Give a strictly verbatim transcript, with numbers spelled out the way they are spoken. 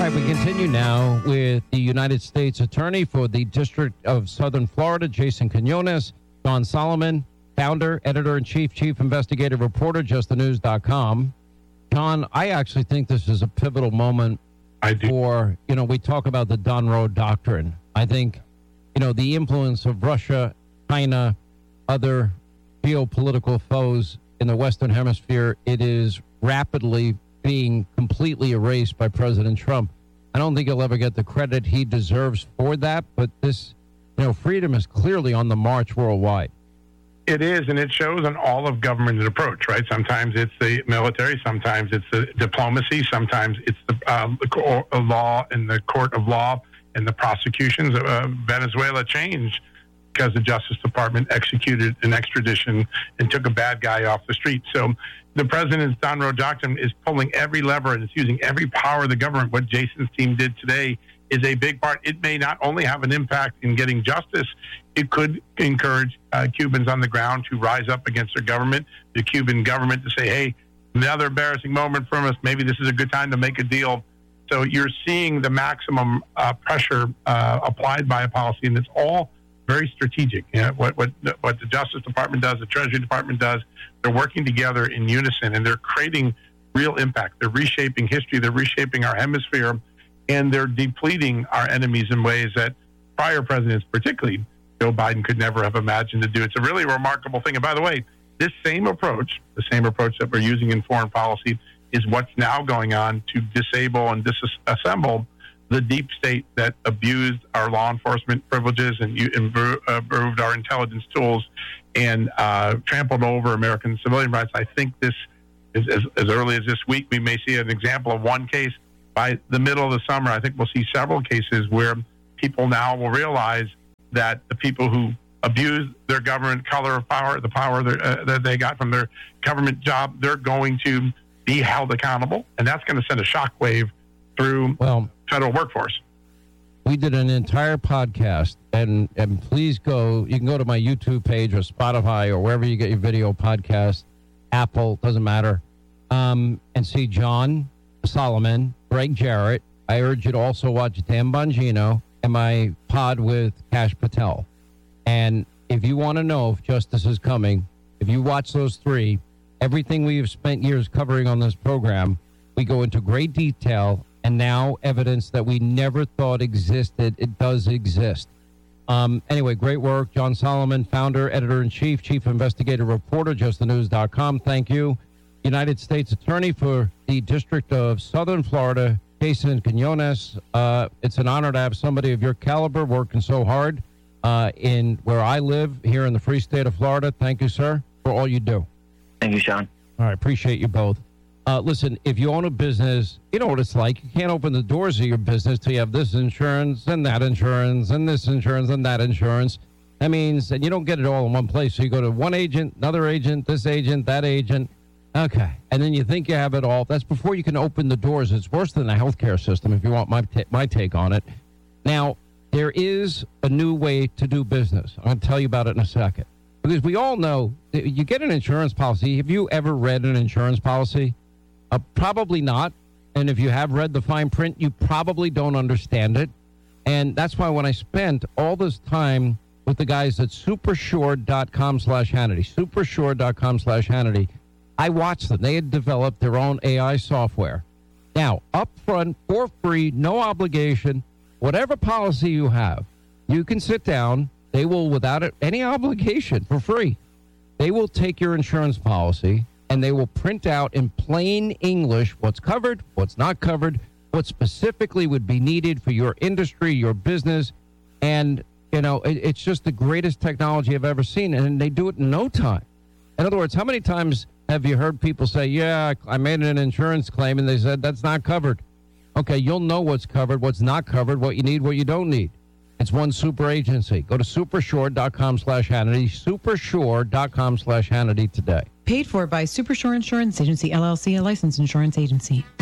right, we continue now with the United States Attorney for the District of Southern Florida, Jason Quinones, John Solomon, founder, editor-in-chief, chief investigative reporter, just the news dot com. John, I actually think this is a pivotal moment I do. for, you know, we talk about the Monroe Doctrine. I think, you know, the influence of Russia, China, other geopolitical foes in the Western Hemisphere, it is rapidly being completely erased by President Trump. I don't think he'll ever get the credit he deserves for that, but this, you know, freedom is clearly on the march worldwide. It is, and it shows on all of government's approach, right? Sometimes it's the military, sometimes it's the diplomacy, sometimes it's the, um, the law and the court of law and the prosecutions. Uh, Venezuela changed because the Justice Department executed an extradition and took a bad guy off the street. So the president's Monroe Doctrine is pulling every lever and it's using every power of the government. What Jason's team did today is a big part. It may not only have an impact in getting justice, it could encourage uh, Cubans on the ground to rise up against their government, the Cuban government to say, hey, another embarrassing moment from us. Maybe this is a good time to make a deal. So you're seeing the maximum uh, pressure uh, applied by a policy, and it's all very strategic. You know, what, what, what the Justice Department does, the Treasury Department does, they're working together in unison, and they're creating real impact. They're reshaping history. They're reshaping our hemisphere, and they're depleting our enemies in ways that prior presidents, particularly Joe Biden, could never have imagined to do. It's a really remarkable thing. And by the way, this same approach, the same approach that we're using in foreign policy, is what's now going on to disable and disassemble the deep state that abused our law enforcement privileges and improved our intelligence tools and uh, trampled over American civilian rights. I think this is as, as early as this week, we may see an example of one case. By the middle of the summer, I think we'll see several cases where people now will realize that the people who abuse their government color of power, the power uh, that they got from their government job, they're going to be held accountable. And that's going to send a shockwave through well, federal workforce. We did an entire podcast, and, and please go, you can go to my YouTube page or Spotify or wherever you get your video podcast, Apple, doesn't matter, um, and see John Solomon, Greg Jarrett. I urge you to also watch Dan Bongino and my pod with Kash Patel. And if you want to know if justice is coming, if you watch those three, everything we have spent years covering on this program, we go into great detail, and now evidence that we never thought existed, it does exist. Um, anyway, great work. John Solomon, founder, editor-in-chief, chief investigative reporter, just the news dot com. Thank you. United States Attorney for the District of Southern Florida, Jason Quinones. Uh, it's an honor to have somebody of your caliber working so hard uh, in where I live here in the free state of Florida. Thank you, sir, for all you do. Thank you, Sean. All right, appreciate you both. Uh, listen, if you own a business, you know what it's like. You can't open the doors of your business till you have this insurance and that insurance and this insurance and that insurance. That means that you don't get it all in one place. So you go to one agent, another agent, this agent, that agent. Okay. And then you think you have it all. That's before you can open the doors. It's worse than the healthcare system, if you want my, t- my take on it. Now, there is a new way to do business. I'm going to tell you about it in a second. Because we all know that you get an insurance policy. Have you ever read an insurance policy? Uh, probably not. And if you have read the fine print, you probably don't understand it. And that's why when I spent all this time with the guys at supersure.com slash Hannity, supersure.com slash Hannity, I watched them. They had developed their own A I software. Now, up front, for free, no obligation, whatever policy you have, you can sit down. They will, without any obligation, for free, they will take your insurance policy and they will print out in plain English what's covered, what's not covered, what specifically would be needed for your industry, your business. And, you know, it, it's just the greatest technology I've ever seen. And they do it in no time. In other words, how many times have you heard people say, yeah, I made an insurance claim, and they said that's not covered? Okay, you'll know what's covered, what's not covered, what you need, what you don't need. It's one super agency. Go to supersure.com slash Hannity, supersure.com slash Hannity today. Paid for by Supershore Insurance Agency, L L C, a licensed insurance agency.